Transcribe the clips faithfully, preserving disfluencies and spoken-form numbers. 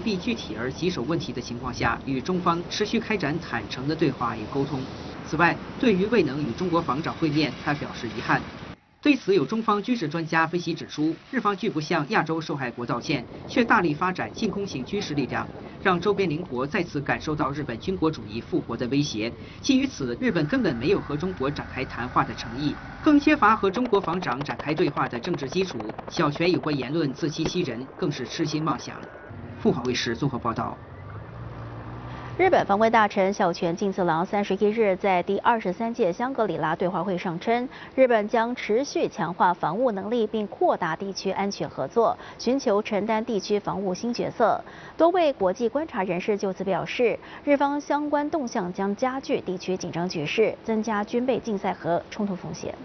避具体而棘手问题的情况下，与中方持续开展坦诚的对话与沟通。此外，对于未能与中国防长会面，他表示遗憾。对此，有中方军事专家分析指出，日方拒不向亚洲受害国道歉，却大力发展净空型军事力量，让周边邻国再次感受到日本军国主义复活的威胁。基于此，日本根本没有和中国展开谈话的诚意，更缺乏和中国防长展开对话的政治基础。小泉有关言论自欺欺人，更是痴心妄想。凤凰卫视综合报道。 日本防卫大臣小泉进次郎三十一日在第二十三届香格里拉对话会上称，日本将持续强化防务能力，并扩大地区安全合作，寻求承担地区防务新角色。多位国际观察人士就此表示，日方相关动向将加剧地区紧张局势，增加军备竞赛和冲突风险。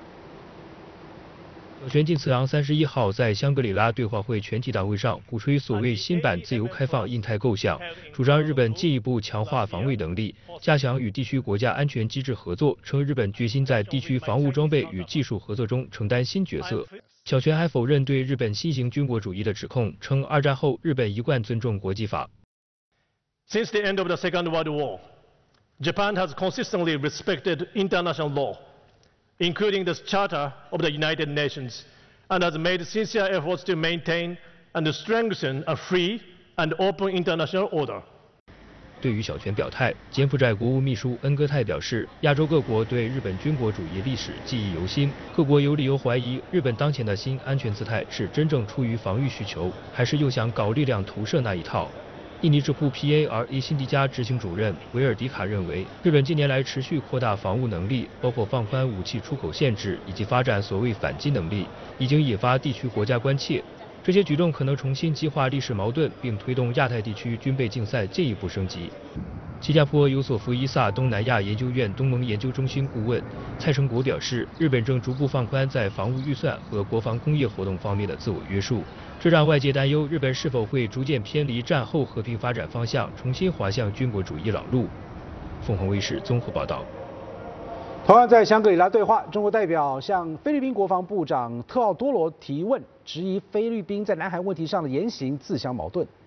小泉进次郎三十一号在香格里拉对话会全体大会上鼓吹所谓新版自由开放印太构想，主张日本进一步强化防卫能力，加强与地区国家安全机制合作，称日本决心在地区防务装备与技术合作中承担新角色。小泉还否认对日本新型军国主义的指控，称二战后日本一贯尊重国际法。 Since the end of the Second World War, Japan has consistently respected international law,including the Charter of the United Nations, and has made sincere efforts to maintain and strengthen a free and open international order. 对于小泉表态，柬埔寨国务秘书恩戈泰表示，亚洲各国对日本军国主义历史记忆犹新，各国有理由怀疑日本当前的新安全姿态是真正出于防御需求，还是又想搞力量投射那一套。印尼智库 P A R E 辛迪加执行主任维尔迪卡认为，日本近年来持续扩大防务能力，包括放宽武器出口限制以及发展所谓反击能力，已经引发地区国家关切。这些举动可能重新激化历史矛盾，并推动亚太地区军备竞赛进一步升级。新加坡尤索夫伊萨东南亚研究院东盟研究中心顾问蔡成国表示，日本正逐步放宽在防务预算和国防工业活动方面的自我约束，这让外界担忧日本是否会逐渐偏离战后和平发展方向，重新滑向军国主义老路。凤凰卫视综合报道。 同样在香格里拉对话，中国代表向菲律宾国防部长特奥多罗提问，质疑菲律宾在南海问题上的言行自相矛盾。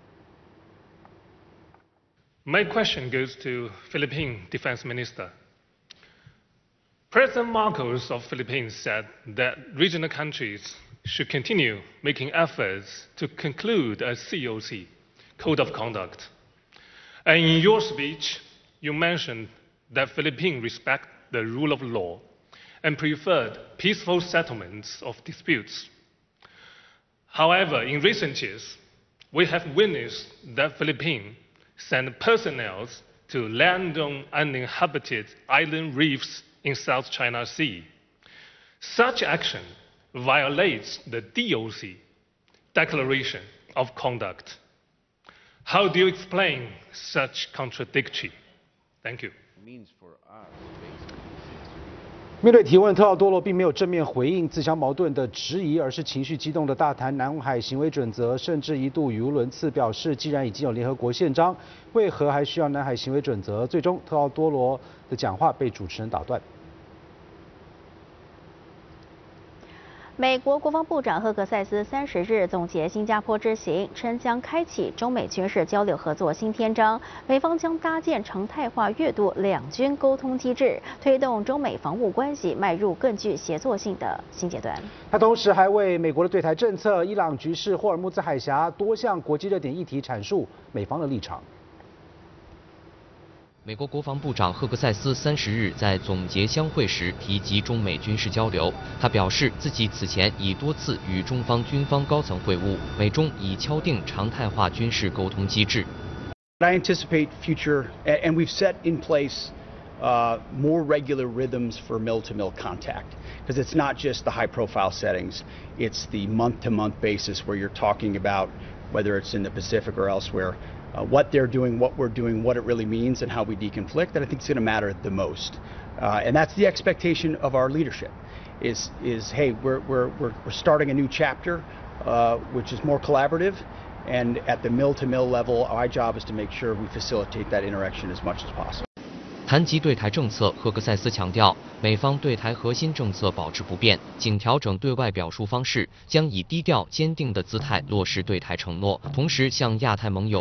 My question goes to Philippine Defense Minister. President Marcos of Philippines said that regional countries should continue making efforts to conclude a C O C, Code of Conduct. And in your speech, you mentioned that Philippines respect the rule of law and preferred peaceful settlements of disputes. However, in recent years, we have witnessed that Philippines send personnel to land on uninhabited island reefs in South China Sea. Such action violates the D O C, Declaration of Conduct. How do you explain such contradiction? Thank you. 面对提问，特奥多罗并没有正面回应自相矛盾的质疑，而是情绪激动的大谈南海行为准则，甚至一度语无伦次，表示既然已经有联合国宪章，为何还需要南海行为准则？最终，特奥多罗的讲话被主持人打断。 美国国防部长赫格塞斯三十日总结新加坡之行，称将开启中美军事交流合作新篇章。美方将搭建常态化月度两军沟通机制，推动中美防务关系迈入更具协作性的新阶段。 他同时还为美国的对台政策、伊朗局势、霍尔木兹海峡多项国际热点议题阐述美方的立场。 美国国防部长赫格塞斯三十日在总结相会时提及中美军事交流，他表示自己此前已多次与中方军方高层会晤，美中已敲定常态化军事沟通机制。 I anticipate future, and we've set in place uh, more regular rhythms for mill-to-mill contact, because it's not just the high-profile settings; it's the month-to-month basis where you're talking about whether it's in the Pacific or elsewhere. Uh, what they're doing, what we're doing, what it really means, and how we deconflict, that I think is going to matter the most. Uh, and that's the expectation of our leadership. Is is hey, we're we're we're, we're starting a new chapter, uh, which is more collaborative, and at the mill-to-mill level, our job is to make sure we facilitate that interaction as much as possible. 谈及对台政策，赫格塞斯强调，美方对台核心政策保持不变，仅调整对外表述方式，将以低调坚定的姿态落实对台承诺，同时向亚太盟友